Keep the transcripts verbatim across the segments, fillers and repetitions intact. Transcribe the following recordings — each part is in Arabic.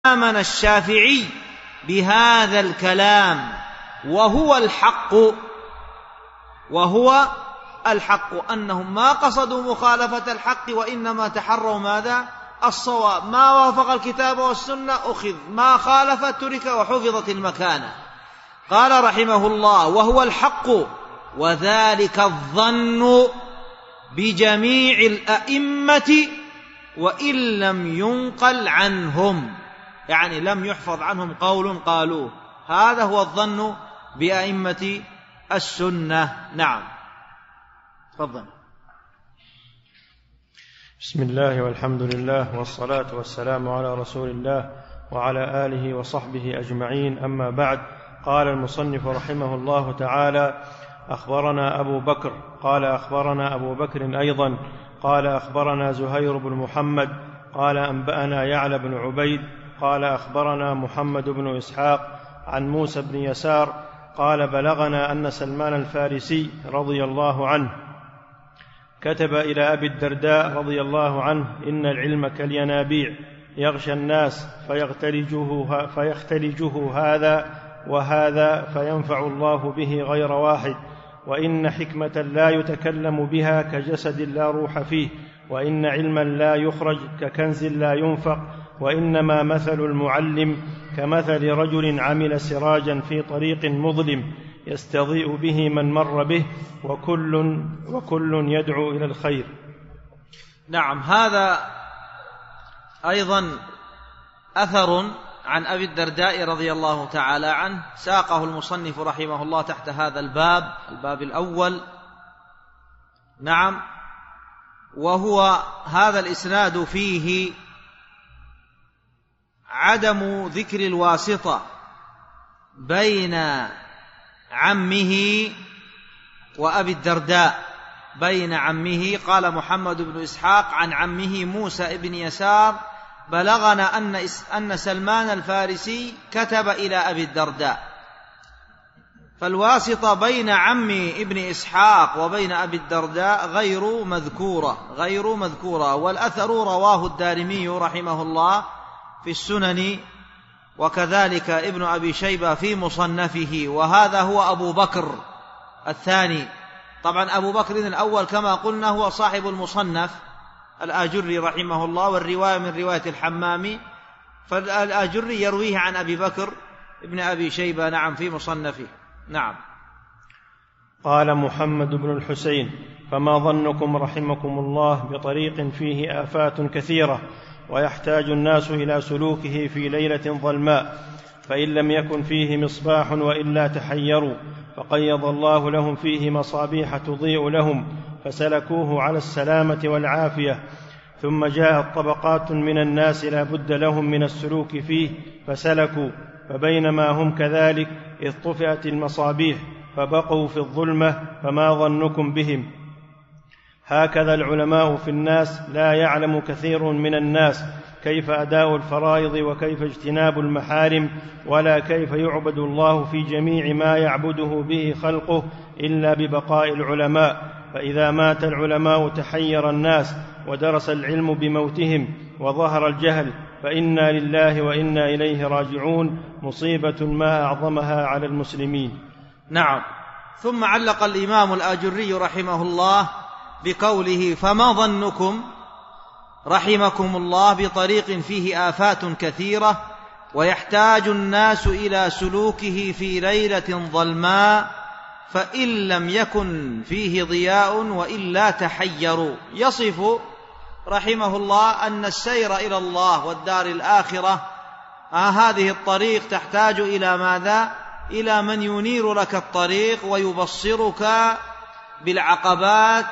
آمن الشافعي بهذا الكلام وهو الحق وهو الحق أنهم ما قصدوا مخالفة الحق وإنما تحروا ماذا؟ الصواب. ما وافق الكتاب والسنة أخذ، ما خالف ترك وحفظت المكانة. قال رحمه الله: وهو الحق، وذلك الظن بجميع الأئمة وإن لم ينقل عنهم، يعني لم يحفظ عنهم قول قالوه. هذا هو الظن بأئمة السنة. نعم، تفضل. بسم الله والحمد لله والصلاة والسلام على رسول الله وعلى آله وصحبه أجمعين، أما بعد. قال المصنف رحمه الله تعالى: أخبرنا أبو بكر قال أخبرنا أبو بكر أيضا قال أخبرنا زهير بن محمد قال أنبأنا يعلى بن عبيد قال أخبرنا محمد بن إسحاق عن موسى بن يسار قال: بلغنا أن سلمان الفارسي رضي الله عنه كتب إلى أبي الدرداء رضي الله عنه: إن العلم كالينابيع يغشى الناس فيختلجه, فيختلجه هذا وهذا فينفع الله به غير واحد، وإن حكمة لا يتكلم بها كجسد لا روح فيه، وإن علما لا يخرج ككنز لا ينفق، وإنما مثل المعلم كمثل رجل عمل سراجا في طريق مظلم يستضيء به من مر به، وكل, وكل يدعو إلى الخير. نعم، هذا أيضا أثر عن أبي الدرداء رضي الله تعالى عنه، ساقه المصنف رحمه الله تحت هذا الباب، الباب الأول. نعم، وهو هذا الإسناد فيه عدم ذكر الواسطة بين عمه وأبي الدرداء، بين عمه. قال محمد بن إسحاق عن عمه موسى بن يسار: بلغنا أن, أن سلمان الفارسي كتب إلى أبي الدرداء. فالواسطة بين عم ابن إسحاق وبين أبي الدرداء غير مذكورة غير مذكورة والأثر رواه الدارمي رحمه الله في السنن، وكذلك ابن أبي شيبة في مصنفه، وهذا هو أبو بكر الثاني. طبعا أبو بكر الأول كما قلنا هو صاحب المصنف الآجري رحمه الله، والرواية من رواية الحمامي، فالآجري يرويه عن أبي بكر ابن أبي شيبة نعم في مصنفه. نعم. قال محمد بن الحسين: فما ظنكم رحمكم الله بطريق فيه آفات كثيرة ويحتاج الناس إلى سلوكه في ليلة ظلماء، فإن لم يكن فيه مصباح وإلا تحيروا، فقيض الله لهم فيه مصابيح تضيء لهم فسلكوه على السلامة والعافية، ثم جاءت طبقات من الناس لا بد لهم من السلوك فيه فسلكوا، فبينما هم كذلك إذ طفئت المصابيح فبقوا في الظلمة، فما ظنكم بهم؟ هكذا العلماء في الناس لا يعلم كثير من الناس كيف أداء الفرائض وكيف اجتناب المحارم، ولا كيف يعبد الله في جميع ما يعبده به خلقه إلا ببقاء العلماء. فإذا مات العلماء تحير الناس ودرس العلم بموتهم وظهر الجهل، فإنا لله وإنا إليه راجعون، مصيبة ما أعظمها على المسلمين. نعم. ثم علق الإمام الآجري رحمه الله بقوله: فما ظنكم رحمكم الله بطريق فيه آفات كثيرة ويحتاج الناس إلى سلوكه في ليلة ظلماء، فإن لم يكن فيه ضياء وإلا تحيروا. يصف رحمه الله أن السير إلى الله والدار الآخرة آه هذه الطريق تحتاج إلى ماذا؟ إلى من ينير لك الطريق ويبصرك بالعقبات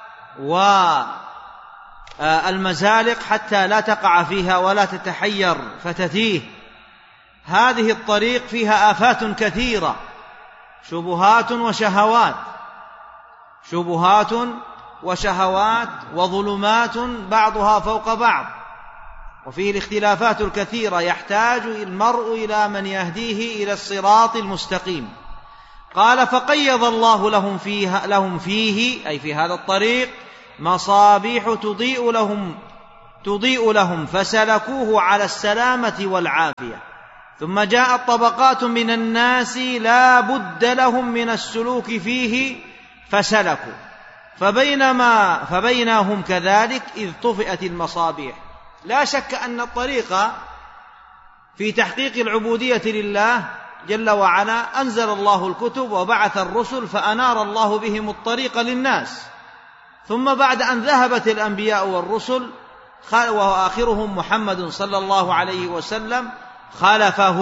والمزالق حتى لا تقع فيها ولا تتحير فتتيه. هذه الطريق فيها آفات كثيرة، شبهات وشهوات شبهات وشهوات وظلمات بعضها فوق بعض، وفيه الاختلافات الكثيرة، يحتاج المرء إلى من يهديه إلى الصراط المستقيم. قال: فقيض الله لهم فيه, لهم فيه أي في هذا الطريق مصابيح تضيء لهم تضيء لهم فسلكوه على السلامة والعافية. ثم جاءت طبقات من الناس لا بد لهم من السلوك فيه فسلكوا، فبينما فبينهم كذلك إذ طفئت المصابيح. لا شك أن الطريق في تحقيق العبودية لله جل وعلا أنزل الله الكتب وبعث الرسل فأنار الله بهم الطريق للناس، ثم بعد أن ذهبت الأنبياء والرسل وآخرهم محمد صلى الله عليه وسلم خلفه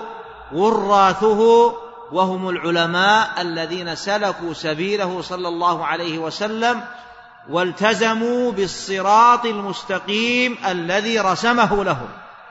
وراثه وهم العلماء الذين سلكوا سبيله صلى الله عليه وسلم والتزموا بالصراط المستقيم الذي رسمه لهم.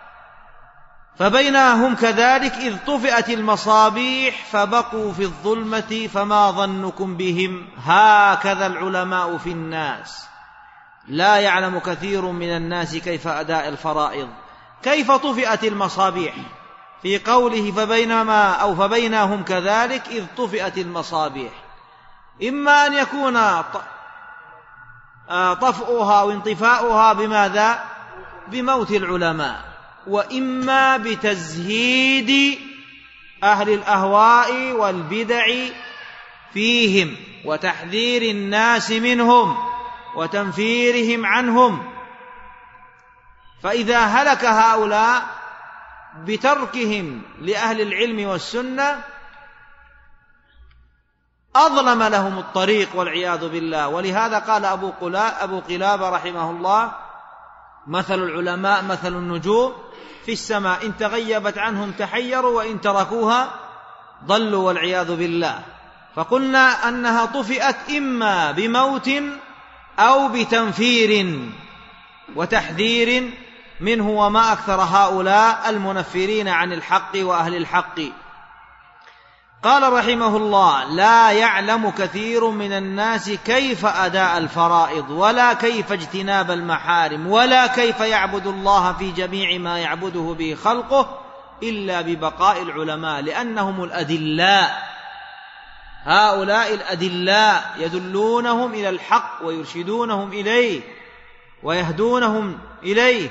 فبينهم كذلك إذ طفئت المصابيح فبقوا في الظلمة فما ظنكم بهم. هكذا العلماء في الناس، لا يعلم كثير من الناس كيف أداء الفرائض. كيف طفئت المصابيح؟ في قوله فبينما أو فبينهم كذلك إذ طفئت المصابيح، إما أن يكون طفئها وانطفاؤها بماذا؟ بموت العلماء، وإما بتزهيد أهل الأهواء والبدع فيهم وتحذير الناس منهم وتنفيرهم عنهم. فإذا هلك هؤلاء بتركهم لأهل العلم والسنة أظلم لهم الطريق والعياذ بالله. ولهذا قال أبو قلابة رحمه الله: مثل العلماء مثل النجوم في السماء إن تغيبت عنهم تحيروا وإن تركوها ضلوا والعياذ بالله. فقلنا أنها طفئت إما بموت أو بتنفير وتحذير منه، وما أكثر هؤلاء المنفرين عن الحق وأهل الحق. قال رحمه الله: لا يعلم كثير من الناس كيف أداء الفرائض ولا كيف اجتناب المحارم ولا كيف يعبد الله في جميع ما يعبده به خلقه إلا ببقاء العلماء، لأنهم الأدلاء. هؤلاء الأدلاء يدلونهم إلى الحق ويرشدونهم إليه ويهدونهم إليه.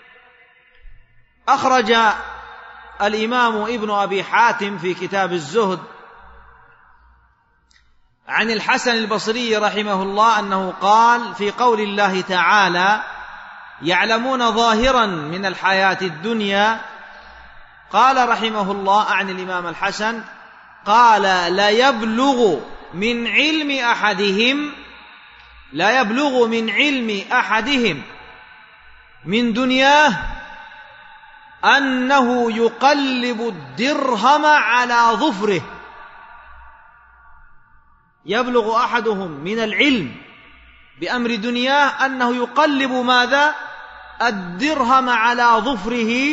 أخرج الإمام ابن أبي حاتم في كتاب الزهد عن الحسن البصري رحمه الله أنه قال في قول الله تعالى: يعلمون ظاهرا من الحياة الدنيا. قال رحمه الله عن الإمام الحسن قال: لا يبلغ من علم أحدهم لا يبلغ من علم أحدهم من دنياه أنه يقلب الدرهم على ظفره. يبلغ أحدهم من العلم بأمر دنياه أنه يقلب ماذا؟ الدرهم على ظفره،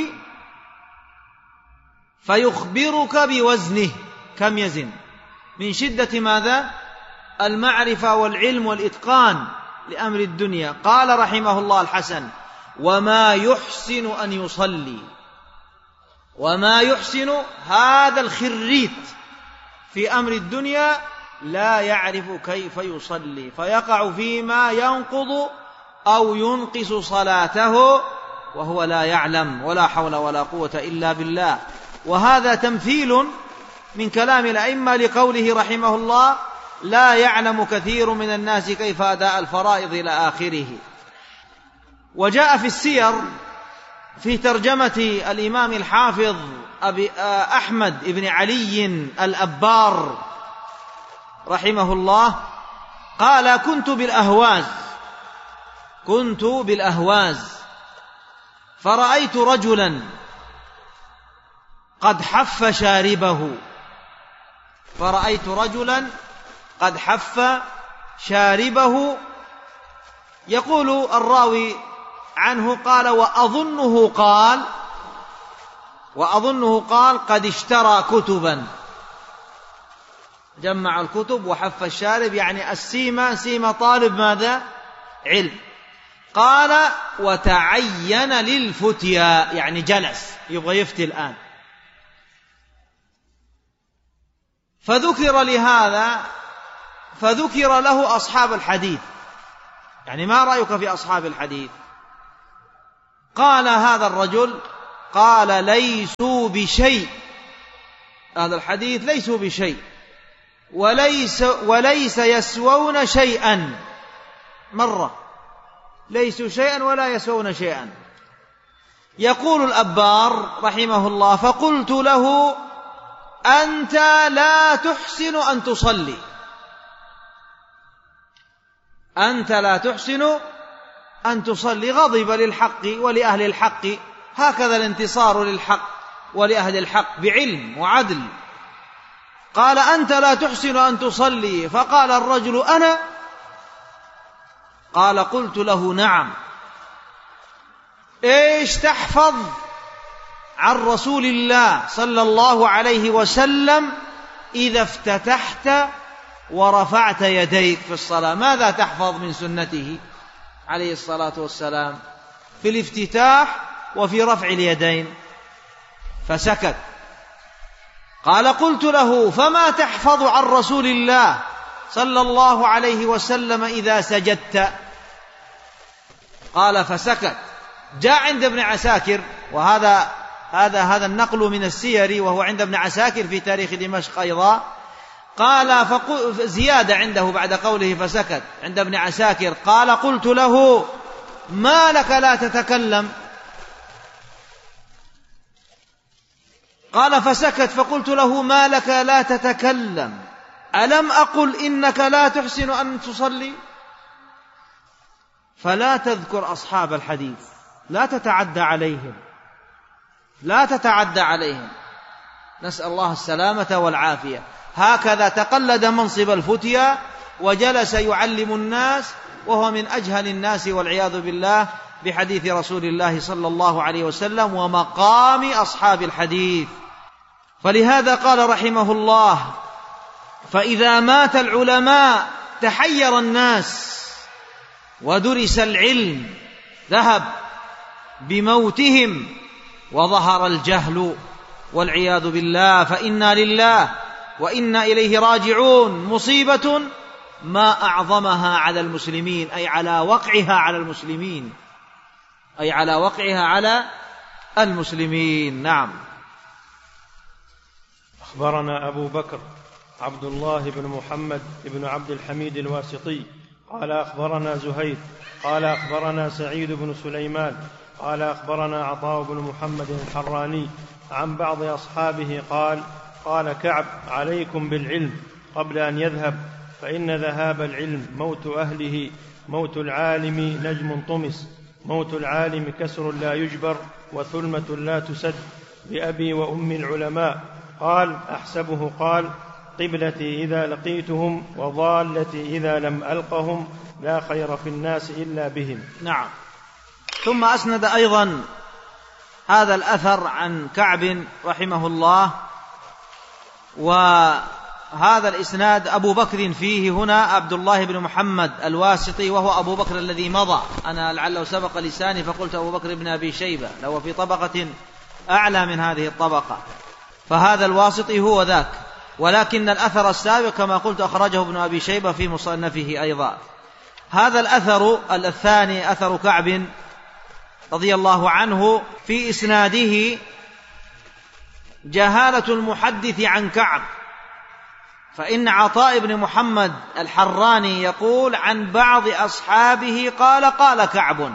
فيخبرك بوزنه كم يزن، من شدة ماذا؟ المعرفة والعلم والإتقان لأمر الدنيا. قال رحمه الله الحسن: وما يحسن أن يصلي، وما يحسن هذا الخريت في أمر الدنيا لا يعرف كيف يصلي، فيقع فيما ينقض أو ينقص صلاته وهو لا يعلم، ولا حول ولا قوة إلا بالله. وهذا تمثيل من كلام الأئمة لقوله رحمه الله: لا يعلم كثير من الناس كيف أداء الفرائض إلى آخره. وجاء في السير في ترجمة الإمام الحافظ أبي أحمد بن علي الأبار رحمه الله قال: كنت بالأهواز كنت بالأهواز فرأيت رجلا قد حف شاربه فرأيت رجلا قد حف شاربه يقول الراوي عنه قال: وأظنه قال وأظنه قال قد اشترى كتبا، جمع الكتب وحف الشارب، يعني السيمة سيمة طالب ماذا؟ علم. قال: وتعين للفتيا، يعني جلس يبغى يفتي الآن. فذكر لهذا فذكر له أصحاب الحديث، يعني ما رأيك في أصحاب الحديث؟ قال هذا الرجل قال ليسوا بشيء، هذا الحديث ليسوا بشيء وليس, وليس يسوون شيئا، مرة ليسوا شيئا ولا يسوون شيئا. يقول الأبار رحمه الله فقلت له أنت لا تحسن أن تصلي، أنت لا تحسن أن تصلي. غضب للحق ولأهل الحق، هكذا الانتصار للحق ولأهل الحق بعلم وعدل. قال أنت لا تحسن أن تصلي، فقال الرجل أنا؟ قال قلت له نعم. إيش تحفظ عن رسول الله صلى الله عليه وسلم إذا افتتحت ورفعت يديك في الصلاة؟ ماذا تحفظ من سنته عليه الصلاة والسلام في الافتتاح وفي رفع اليدين؟ فسكت. قال قلت له فما تحفظ عن رسول الله صلى الله عليه وسلم إذا سجدت؟ قال فسكت. جاء عند ابن عساكر، وهذا هذا هذا النقل من السير، وهو عند ابن عساكر في تاريخ دمشق أيضا. قال زيادة عنده بعد قوله فسكت عند ابن عساكر، قال قلت له ما لك لا تتكلم؟ قال فسكت. فقلت له ما لك لا تتكلم؟ ألم أقل إنك لا تحسن أن تصلي؟ فلا تذكر أصحاب الحديث، لا تتعدى عليهم، لا تتعدى عليهم، نسأل الله السلامة والعافية. هكذا تقلد منصب الفتيا وجلس يعلم الناس وهو من أجهل الناس والعياذ بالله بحديث رسول الله صلى الله عليه وسلم ومقام أصحاب الحديث. فلهذا قال رحمه الله فإذا مات العلماء تحير الناس ودرس العلم، ذهب بموتهم وظهر الجهل والعياذ بالله، فإنا لله وإنا إليه راجعون. مصيبة ما أعظمها على المسلمين، أي على وقعها على المسلمين، أي على وقعها على المسلمين. نعم. أخبرنا أبو بكر عبد الله بن محمد بن عبد الحميد الواسطي قال أخبرنا زهير قال أخبرنا سعيد بن سليمان قال أخبرنا عطاء بن محمد الحراني عن بعض أصحابه قال قال كعب عليكم بالعلم قبل أن يذهب، فإن ذهاب العلم موت أهله، موت العالم نجم طمس، موت العالم كسر لا يجبر وثلمة لا تسد، بأبي وأمي العلماء. قال أحسبه قال قبلتي إذا لقيتهم وضالتي إذا لم ألقهم، لا خير في الناس إلا بهم. نعم. ثم أسند أيضا هذا الأثر عن كعب رحمه الله، وهذا الإسناد أبو بكر فيه هنا عبد الله بن محمد الواسطي، وهو أبو بكر الذي مضى، أنا لعله سبق لساني فقلت أبو بكر بن أبي شيبة، لو في طبقة أعلى من هذه الطبقة، فهذا الواسطي هو ذاك، ولكن الأثر السابق كما قلت أخرجه ابن أبي شيبة في مصنفه أيضا. هذا الأثر الثاني أثر كعب رضي الله عنه في إسناده جهالة المحدث عن كعب، فإن عطاء بن محمد الحراني يقول عن بعض أصحابه قال قال كعب،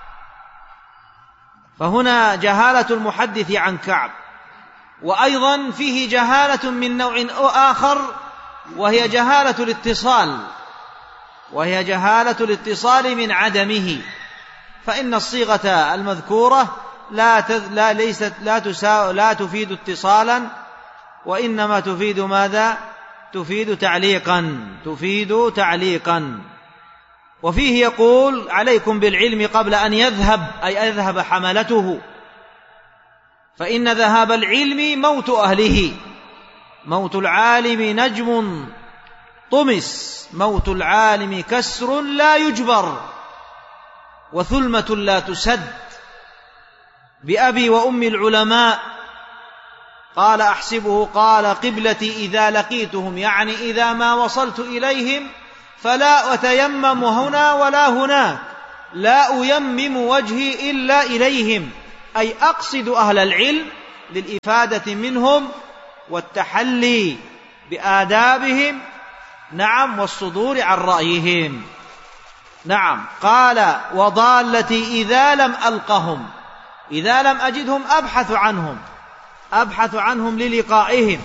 فهنا جهالة المحدث عن كعب. وأيضا فيه جهالة من نوع آخر، وهي جهالة الاتصال، وهي جهالة الاتصال من عدمه، فإن الصيغة المذكورة لا تذ... لا ليست لا تسا... لا تفيد اتصالا، وإنما تفيد ماذا؟ تفيد تعليقا، تفيد تعليقا. وفيه يقول عليكم بالعلم قبل أن يذهب، أي يذهب حملته، فإن ذهاب العلم موت أهله، موت العالم نجم طمس، موت العالم كسر لا يجبر وثلمة لا تسد، بأبي وأمي العلماء. قال أحسبه قال قبلتي إذا لقيتهم، يعني إذا ما وصلت إليهم فلا أتيمم هنا ولا هناك، لا أيمم وجهي إلا إليهم، أي أقصد أهل العلم للإفادة منهم والتحلي بآدابهم، نعم، والصدور عن رأيهم. نعم. قال وضالتي إذا لم ألقهم، إذا لم أجدهم أبحث عنهم، أبحث عنهم للقائهم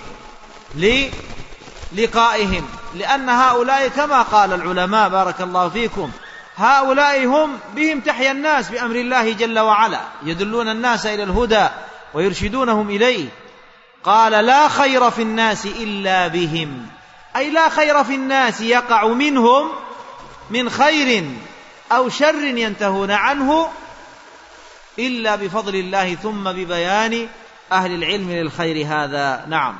للقائهم لأن هؤلاء كما قال العلماء بارك الله فيكم، هؤلاء هم بهم تحيا الناس بأمر الله جل وعلا، يدلون الناس إلى الهدى ويرشدونهم إليه. قال لا خير في الناس إلا بهم، أي لا خير في الناس يقع منهم من خير أو شر ينتهون عنه إلا بفضل الله ثم ببيان أهل العلم للخير هذا. نعم.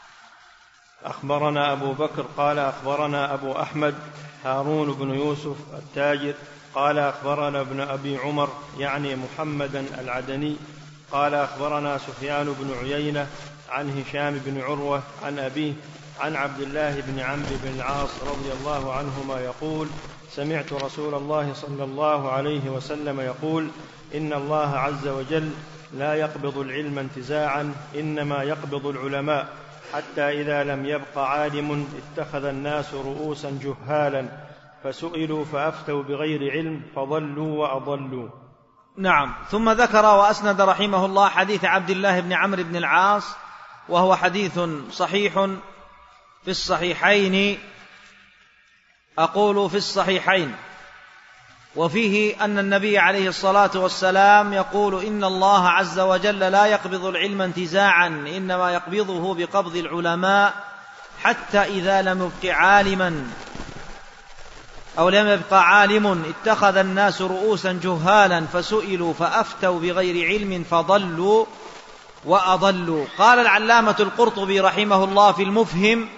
أخبرنا أبو بكر قال أخبرنا أبو أحمد هارون بن يوسف التاجر قال أخبرنا ابن أبي عمر يعني محمدا العدني قال أخبرنا سفيان بن عيينة عن هشام بن عروة عن أبيه عن عبد الله بن عمرو بن العاص رضي الله عنهما يقول سمعت رسول الله صلى الله عليه وسلم يقول إن الله عز وجل لا يقبض العلم انتزاعا، إنما يقبض العلماء، حتى إذا لم يبق عالم اتخذ الناس رؤوسا جهالا فسئلوا فأفتوا بغير علم فضلوا وأضلوا. نعم. ثم ذكر وأسند رحمه الله حديث عبد الله بن عمرو بن العاص، وهو حديث صحيح في الصحيحين، أقول في الصحيحين، وفيه أن النبي عليه الصلاة والسلام يقول إن الله عز وجل لا يقبض العلم انتزاعا، إنما يقبضه بقبض العلماء، حتى إذا لم يبق عالما أو لم يبق عالم اتخذ الناس رؤوسا جهالا فسئلوا فأفتوا بغير علم فضلوا وأضلوا. قال العلامة القرطبي رحمه الله في المفهم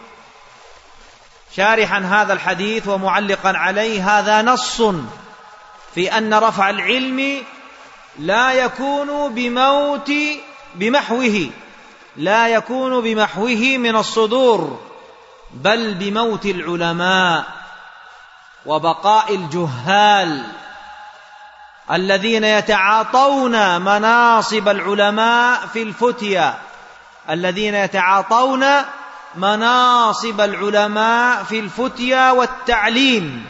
شارحا هذا الحديث ومعلقا عليه: هذا نص في أن رفع العلم لا يكون بموت بمحوه لا يكون بمحوه من الصدور، بل بموت العلماء وبقاء الجهال الذين يتعاطون مناصب العلماء في الفتيا الذين يتعاطون مناصب العلماء في الفتيا والتعليم،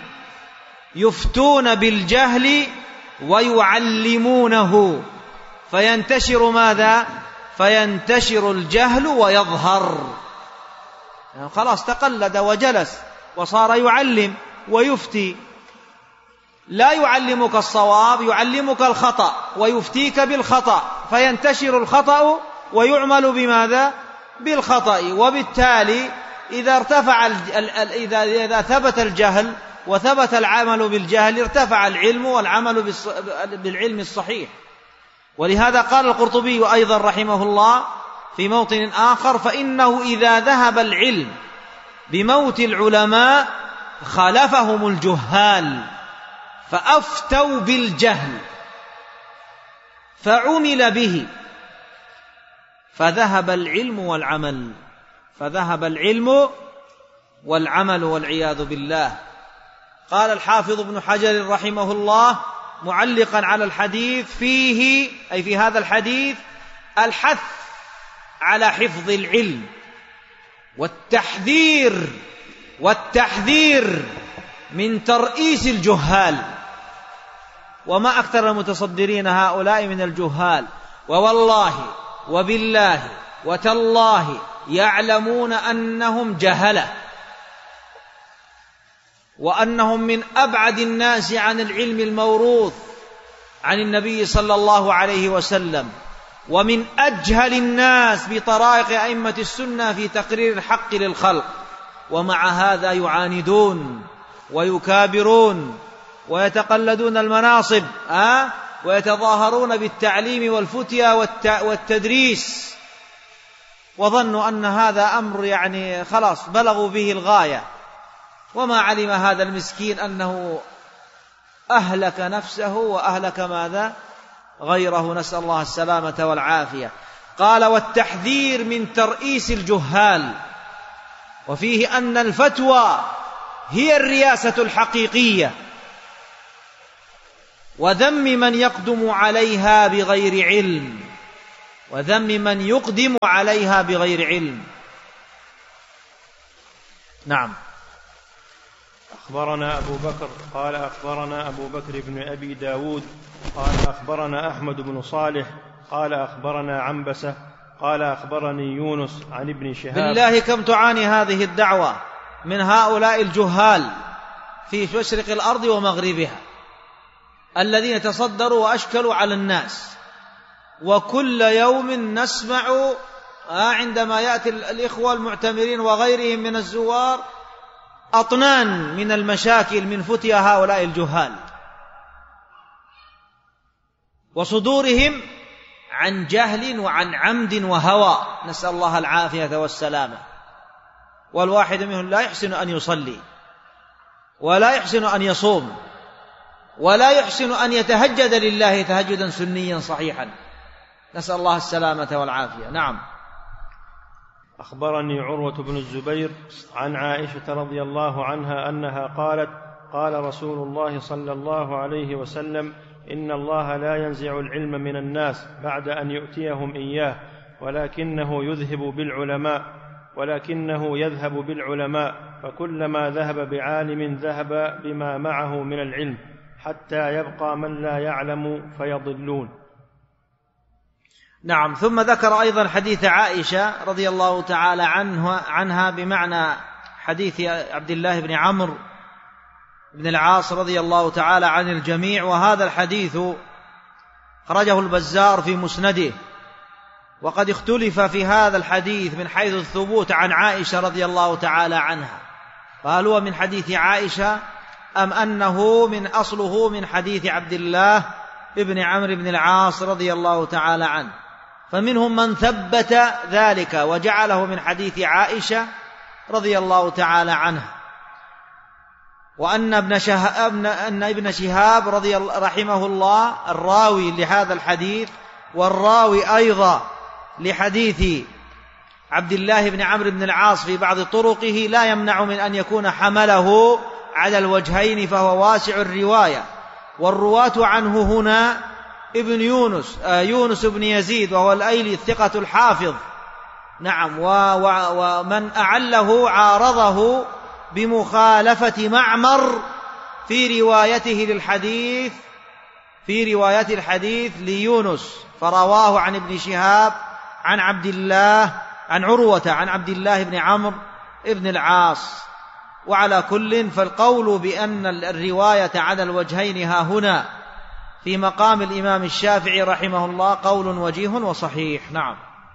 يفتون بالجهل ويعلمونه، فينتشر ماذا؟ فينتشر الجهل ويظهر، يعني خلاص تقلد وجلس وصار يعلم ويفتي، لا يعلمك الصواب، يعلمك الخطأ ويفتيك بالخطأ، فينتشر الخطأ ويعمل بماذا؟ بالخطأ. وبالتالي إذا ارتفع إذا إذا ثبت الجهل وثبت العمل بالجهل ارتفع العلم والعمل بالعلم الصحيح. ولهذا قال القرطبي أيضا رحمه الله في موطن آخر: فإنه إذا ذهب العلم بموت العلماء خالفهم الجهال فأفتوا بالجهل فعمل به فذهب العلم والعمل فذهب العلم والعمل والعياذ بالله. قال الحافظ ابن حجر رحمه الله معلقا على الحديث: فيه أي في هذا الحديث الحث على حفظ العلم والتحذير والتحذير من ترئيس الجهال. وما أكثر المتصدرين هؤلاء من الجهال، ووالله وبالله وتالله يعلمون أنهم جهلة، وأنهم من أبعد الناس عن العلم الموروث عن النبي صلى الله عليه وسلم، ومن أجهل الناس بطرائق أئمة السنة في تقرير الحق للخلق، ومع هذا يعاندون ويكابرون ويتقلدون المناصب أه؟ ويتظاهرون بالتعليم والفتيا والتدريس، وظنوا أن هذا أمر يعني خلاص بلغوا به الغاية، وما علم هذا المسكين أنه أهلك نفسه وأهلك ماذا؟ غيره، نسأل الله السلامة والعافية. قال: والتحذير من ترئيس الجهال. وفيه أن الفتوى هي الرياسة الحقيقية، وذم من يقدم عليها بغير علم وذم من يقدم عليها بغير علم. نعم. أخبرنا أبو بكر قال أخبرنا أبو بكر بن أبي داود قال أخبرنا أحمد بن صالح قال أخبرنا عنبسة قال أخبرني يونس عن ابن شهاب. بالله كم تعاني هذه الدعوة من هؤلاء الجهال في مشرق الأرض ومغربها الذين تصدروا وأشكلوا على الناس، وكل يوم نسمع عندما يأتي الإخوة المعتمرين وغيرهم من الزوار أطنان من المشاكل من فتيا هؤلاء الجهال وصدورهم عن جهل وعن عمد وهوى، نسأل الله العافية والسلامة. والواحد منهم لا يحسن أن يصلي ولا يحسن أن يصوم ولا يحسن أن يتهجد لله تهجدا سنيا صحيحا، نسأل الله السلامة والعافية. نعم. أخبرني عروة بن الزبير عن عائشة رضي الله عنها أنها قالت قال رسول الله صلى الله عليه وسلم إن الله لا ينزع العلم من الناس بعد أن يؤتيهم إياه ولكنه يذهب بالعلماء ولكنه يذهب بالعلماء فكلما ذهب بعالم ذهب بما معه من العلم حتى يبقى من لا يعلم فيضلون. نعم. ثم ذكر أيضا حديث عائشة رضي الله تعالى عنها, عنها بمعنى حديث عبد الله بن عمرو بن العاص رضي الله تعالى عن الجميع، وهذا الحديث خرجه البزار في مسنده، وقد اختلف في هذا الحديث من حيث الثبوت عن عائشة رضي الله تعالى عنها، فهل هو من حديث عائشة أم أنه من أصله من حديث عبد الله ابن عمرو بن العاص رضي الله تعالى عنه. فمنهم من ثبت ذلك وجعله من حديث عائشة رضي الله تعالى عنها، وأن ابن شهاب, أن ابن شهاب رضي الله رحمه الله الراوي لهذا الحديث والراوي أيضا لحديث عبد الله بن عمرو بن العاص في بعض طرقه لا يمنع من أن يكون حمله على الوجهين، فهو واسع الرواية. والرواة عنه هنا ابن يونس آه يونس بن يزيد وهو الأيلي الثقة الحافظ. نعم. ومن أعله عارضه بمخالفة معمر في روايته للحديث في رواية الحديث ليونس، فرواه عن ابن شهاب عن عبد الله عن عروة عن عبد الله بن عمرو ابن العاص. وعلى كل فالقول بأن الرواية على الوجهين ها هنا في مقام الإمام الشافعي رحمه الله قول وجيه وصحيح. نعم.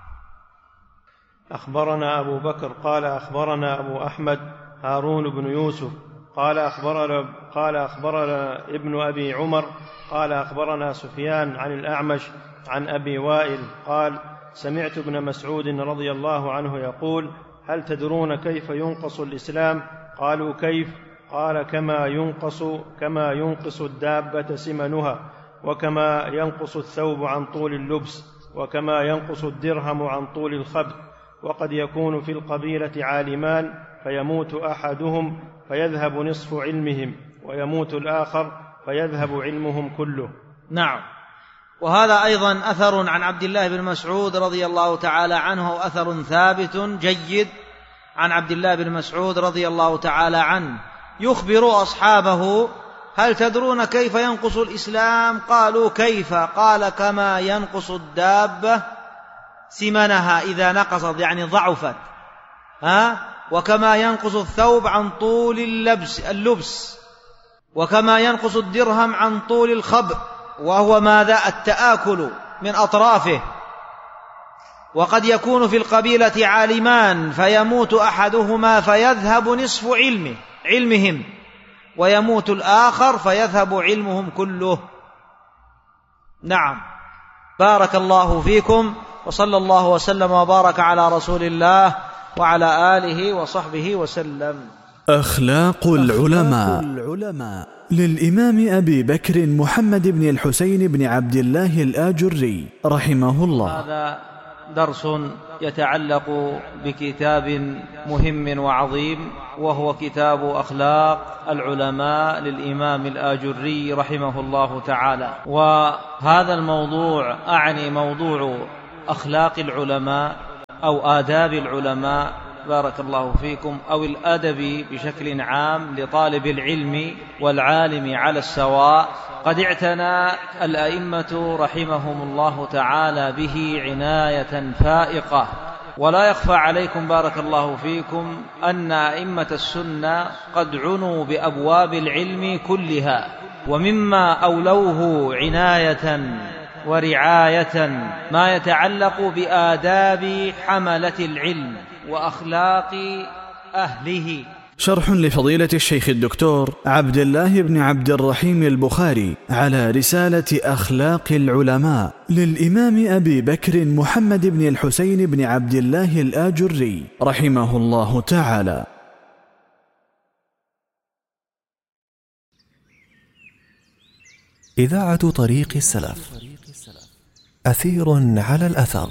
أخبرنا أبو بكر قال أخبرنا أبو أحمد هارون بن يوسف قال أخبرنا, قال أخبرنا ابن أبي عمر قال أخبرنا سفيان عن الأعمش عن أبي وائل قال سمعت ابن مسعود رضي الله عنه يقول هل تدرون كيف ينقص الإسلام؟ قالوا كيف؟ قال كما ينقص كما ينقص الدابة سمنها، وكما ينقص الثوب عن طول اللبس، وكما ينقص الدرهم عن طول الخبط. وقد يكون في القبيلة عالمان فيموت أحدهم فيذهب نصف علمهم، ويموت الآخر فيذهب علمهم كله. نعم. وهذا أيضا أثر عن عبد الله بن مسعود رضي الله تعالى عنه، أثر ثابت جيد عن عبد الله بن مسعود رضي الله تعالى عنه يخبر أصحابه هل تدرون كيف ينقص الإسلام؟ قالوا كيف؟ قال كما ينقص الدابة سمنها إذا نقصت يعني ضعفت، ها؟ وكما ينقص الثوب عن طول اللبس, اللبس وكما ينقص الدرهم عن طول الخبء، وهو ماذا؟ التآكل من أطرافه. وقد يكون في القبيلة عالمان فيموت أحدهما فيذهب نصف علمه علمهم، ويموت الآخر فيذهب علمهم كله. نعم. بارك الله فيكم، وصلى الله وسلم وبارك على رسول الله وعلى آله وصحبه وسلم. أخلاق العلماء للإمام أبي بكر محمد بن الحسين بن عبد الله الآجري رحمه الله. هذا درس يتعلق بكتاب مهم وعظيم، وهو كتاب أخلاق العلماء للإمام الآجري رحمه الله تعالى. وهذا الموضوع أعني موضوع أخلاق العلماء أو آداب العلماء بارك الله فيكم، أو الأدب بشكل عام لطالب العلم والعالم على السواء. قد اعتنى الأئمة رحمهم الله تعالى به عناية فائقة، ولا يخفى عليكم بارك الله فيكم أن أئمة السنة قد عنوا بأبواب العلم كلها، ومما أولوه عناية ورعاية ما يتعلق بآداب حملة العلم وأخلاق أهله. شرح لفضيلة الشيخ الدكتور عبد الله بن عبد الرحيم البخاري على رسالة أخلاق العلماء للإمام أبي بكر محمد بن الحسين بن عبد الله الآجري رحمه الله تعالى. إذاعة طريق السلف، أثير على الأثر.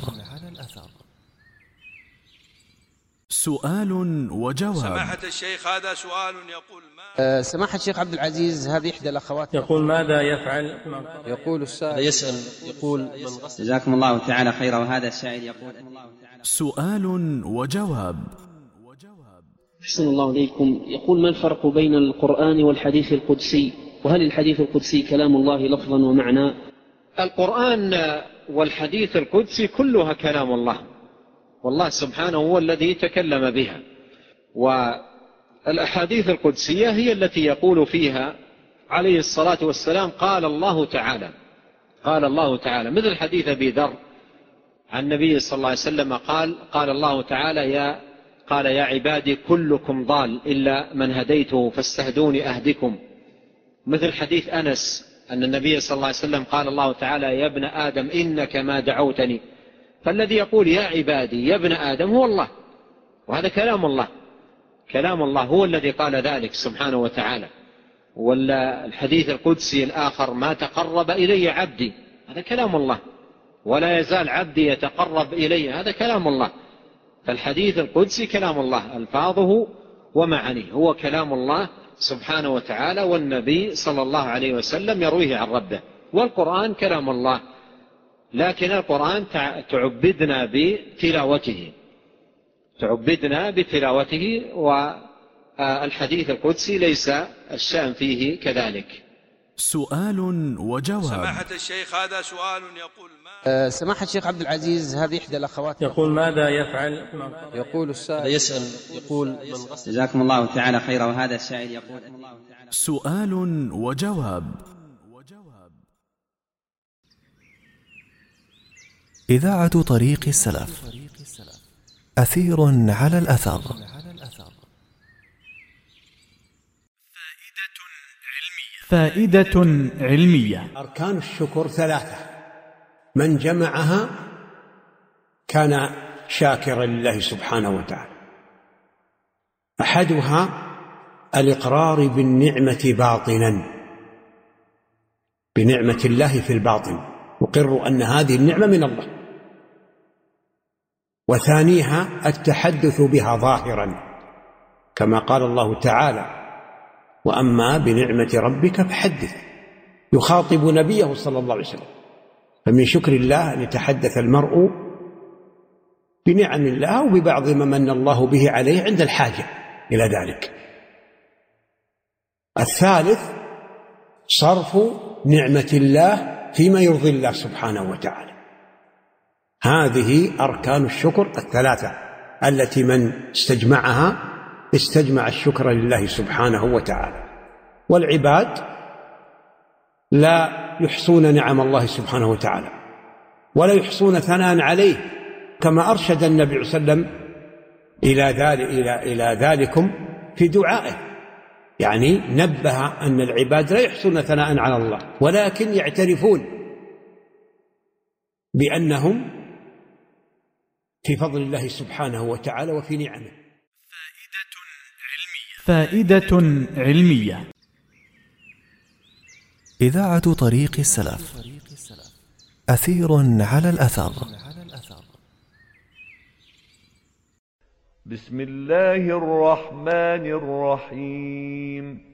سؤال وجواب. سماحة الشيخ، هذا سؤال يقول ما أه سماحة الشيخ عبد العزيز، هذه إحدى الأخوات يقول ماذا يفعل؟ يقول السائل يسأل يقول جزاكم الله تعالى خيرا. وهذا السائل يقول سؤال وجواب. أحسن الله إليكم. يقول ما الفرق بين القرآن والحديث القدسي؟ وهل الحديث القدسي كلام الله لفظا ومعنى؟ القرآن والحديث القدسي كلها كلام الله، والله سبحانه هو الذي تكلم بها. والأحاديث القدسية هي التي يقول فيها عليه الصلاة والسلام قال الله تعالى، قال الله تعالى، مثل حديث أبي ذر عن النبي صلى الله عليه وسلم قال قال الله تعالى يا قال يا عبادي كلكم ضال إلا من هديته فاستهدوني أهدكم. مثل حديث أنس أن النبي صلى الله عليه وسلم قال الله تعالى يا ابن آدم إنك ما دعوتني. فالذي يقول يا عبادي يا ابن آدم هو الله، وهذا كلام الله، كلام الله هو الذي قال ذلك سبحانه وتعالى. والحديث القدسي الآخر ما تقرب إلي عبدي، هذا كلام الله، ولا يزال عبدي يتقرب إلي، هذا كلام الله. فالحديث القدسي كلام الله ألفاظه ومعانيه، هو كلام الله سبحانه وتعالى، والنبي صلى الله عليه وسلم يرويه عن ربه. والقرآن كلام الله، لكن القرآن تعبدنا بتلاوته، تعبدنا بتلاوته، والحديث القدسي ليس الشأن فيه كذلك. سؤال وجواب. سماحة الشيخ، هذا سؤال يقول ما أه سماحة الشيخ عبد العزيز، هذه إحدى الأخوات يقول ماذا يفعل؟ يقول السائل يسأل يقول جزاكم الله تعالى خيرا. وهذا السائل يقول سؤال وجواب. إذاعة طريق السلف، أثير على الأثر. فائدة علمية. أركان الشكر ثلاثة، من جمعها كان شاكرا لله سبحانه وتعالى. أحدها الإقرار بالنعمة باطنا، بنعمة الله في الباطن، أقر أن هذه النعمة من الله. وثانيها التحدث بها ظاهرا، كما قال الله تعالى وأما بنعمة ربك فحدث، يخاطب نبيه صلى الله عليه وسلم. فمن شكر الله أن يتحدث المرء بنعم الله وببعض ما من الله به عليه عند الحاجة إلى ذلك. الثالث صرف نعمة الله فيما يرضي الله سبحانه وتعالى. هذه أركان الشكر الثلاثة التي من استجمعها استجمع الشكر لله سبحانه وتعالى. والعباد لا يحصون نعم الله سبحانه وتعالى ولا يحصون ثناء عليه، كما أرشد النبي صلى الله عليه وسلم إلى ذلك إلى إلى ذلكم في دعائه، يعني نبه أن العباد لا يحصون ثناء على الله، ولكن يعترفون بأنهم في فضل الله سبحانه وتعالى وفي نعمه. فائدة علمية. إذاعة طريق السلف، أثير على الأثر. بسم الله الرحمن الرحيم